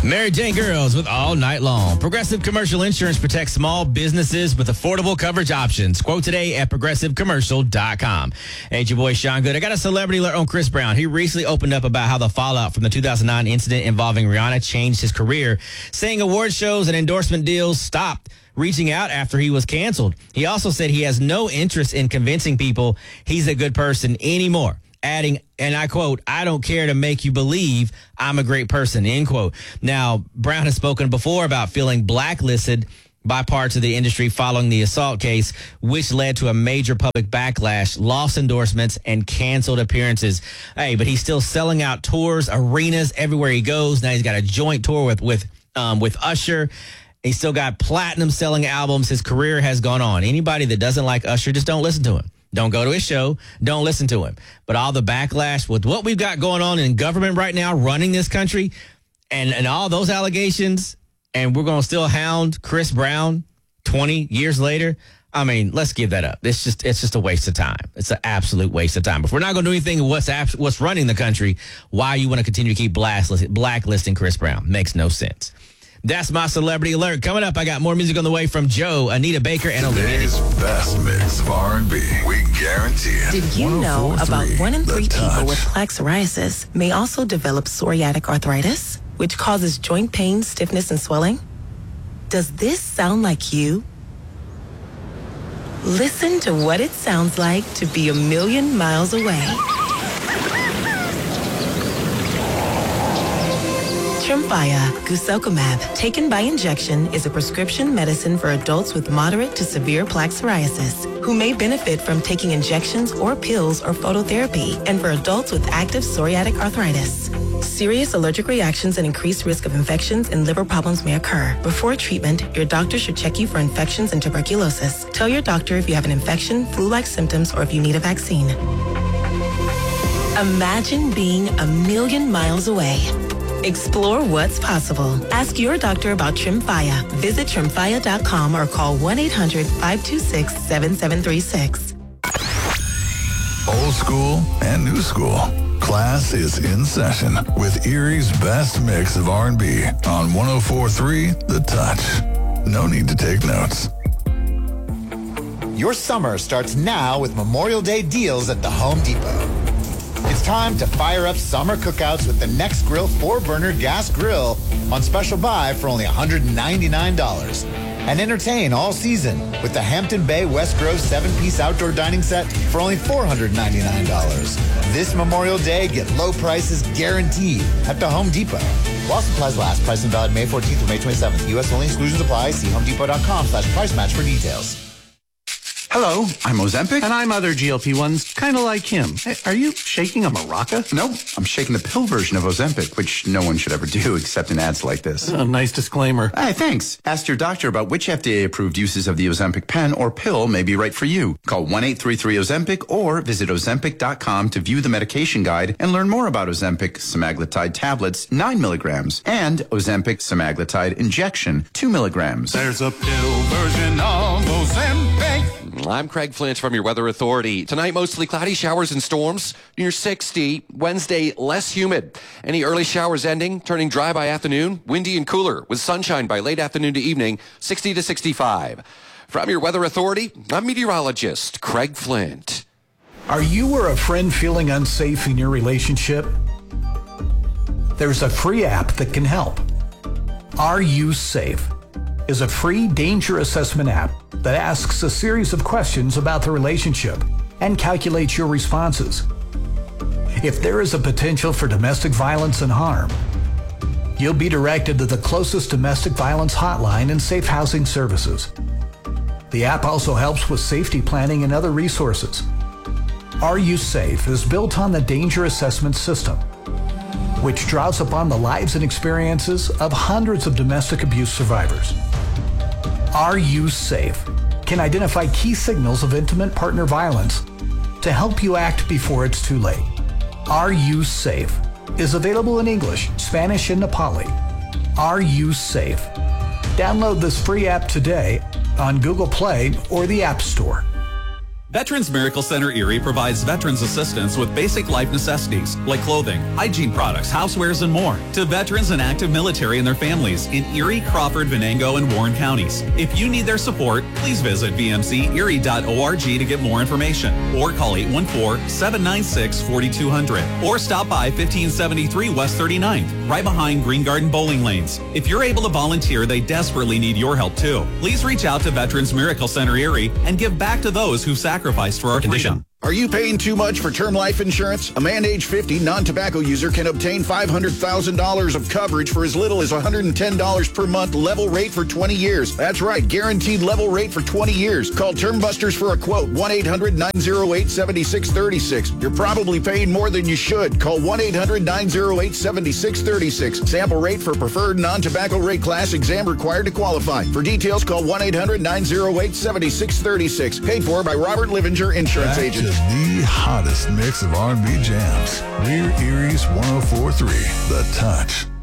Mary Jane Girls with All Night Long. Progressive Commercial Insurance protects small businesses with affordable coverage options. Quote today at progressivecommercial.com. Hey, it's your boy Sean Good. I got a celebrity alert on Chris Brown. He recently opened up about how the fallout from the 2009 incident involving Rihanna changed his career, saying award shows and endorsement deals stopped reaching out after he was canceled. He also said he has no interest in convincing people he's a good person anymore, adding, and I quote, "I don't care to make you believe I'm a great person," end quote. Now, Brown has spoken before about feeling blacklisted by parts of the industry following the assault case, which led to a major public backlash, lost endorsements, and canceled appearances. Hey, but he's still selling out tours, arenas, everywhere he goes. Now he's got a joint tour with Usher. He's still got platinum selling albums. His career has gone on. Anybody that doesn't like Usher, just don't listen to him. Don't go to his show. Don't listen to him. But all the backlash with what we've got going on in government right now, running this country, and all those allegations, and we're going to still hound Chris Brown 20 years later. I mean, let's give that up. It's just a waste of time. It's an absolute waste of time. If we're not going to do anything with what's running the country, why you want to continue to keep blacklisting Chris Brown? Makes no sense. That's my celebrity alert. Coming up, I got more music on the way from Joe, Anita Baker, and Olivia. Today's best mix of R&B. We guarantee it. Did you know about 1 in 3 people with plaque psoriasis may also develop psoriatic arthritis, which causes joint pain, stiffness, and swelling? Does this sound like you? Listen to what it sounds like to be a million miles away. Tremfya guselkumab, taken by injection, is a prescription medicine for adults with moderate to severe plaque psoriasis who may benefit from taking injections or pills or phototherapy, and for adults with active psoriatic arthritis. Serious allergic reactions and increased risk of infections and liver problems may occur. Before treatment, your doctor should check you for infections and tuberculosis. Tell your doctor if you have an infection, flu-like symptoms, or if you need a vaccine. Imagine being a million miles away. Explore what's possible. Ask your doctor about Tremfya. Visit Tremfya.com or call 1-800-526-7736. Old school and new school. Class is in session with Erie's best mix of R&B on 104.3 The Touch. No need to take notes. Your summer starts now with Memorial Day deals at the Home Depot. It's time to fire up summer cookouts with the Next Grill 4-burner gas grill on special buy for only $199. And entertain all season with the Hampton Bay West Grove 7-piece outdoor dining set for only $499. This Memorial Day, get low prices guaranteed at the Home Depot. While supplies last, price and valid May 14th through May 27th. U.S. only, exclusions apply. See homedepot.com/price match for details. Hello, I'm Ozempic. And I'm other GLP-1s, kind of like him. Hey, are you shaking a maraca? No, I'm shaking the pill version of Ozempic, which no one should ever do except in ads like this. Nice disclaimer. Hey, thanks. Ask your doctor about which FDA-approved uses of the Ozempic pen or pill may be right for you. Call 1-833-OZEMPIC or visit Ozempic.com to view the medication guide and learn more about Ozempic semaglutide tablets, 9 milligrams, and Ozempic semaglutide injection, 2 milligrams. There's a pill version of Ozempic. I'm Craig Flint from your Weather Authority. Tonight, mostly cloudy showers and storms near 60. Wednesday, less humid. Any early showers ending, turning dry by afternoon. Windy and cooler with sunshine by late afternoon to evening, 60 to 65. From your Weather Authority, I'm meteorologist Craig Flint. Are you or a friend feeling unsafe in your relationship? There's a free app that can help. Are You Safe is a free danger assessment app that asks a series of questions about the relationship and calculates your responses. If there is a potential for domestic violence and harm, you'll be directed to the closest domestic violence hotline and safe housing services. The app also helps with safety planning and other resources. Are You Safe is built on the Danger Assessment System, which draws upon the lives and experiences of hundreds of domestic abuse survivors. Are You Safe can identify key signals of intimate partner violence to help you act before it's too late. Are You Safe is available in English, Spanish, and Nepali. Are You Safe? Download this free app today on Google Play or the App Store. Veterans Miracle Center Erie provides veterans assistance with basic life necessities like clothing, hygiene products, housewares, and more to veterans and active military and their families in Erie, Crawford, Venango, and Warren counties. If you need their support, please visit vmcerie.org to get more information or call 814-796-4200 or stop by 1573 West 39th, right behind Green Garden Bowling Lanes. If you're able to volunteer, they desperately need your help too. Please reach out to Veterans Miracle Center Erie and give back to those who've sacrificed for our condition. Are you paying too much for term life insurance? A man age 50 non-tobacco user can obtain $500,000 of coverage for as little as $110 per month, level rate for 20 years. That's right, guaranteed level rate for 20 years. Call Term Busters for a quote, 1-800-908-7636. You're probably paying more than you should. Call 1-800-908-7636. Sample rate for preferred non-tobacco rate class, exam required to qualify. For details, call 1-800-908-7636. Paid for by Robert Livinger, Insurance Agent. The hottest mix of R&B jams. We're Erie's 104.3, The Touch.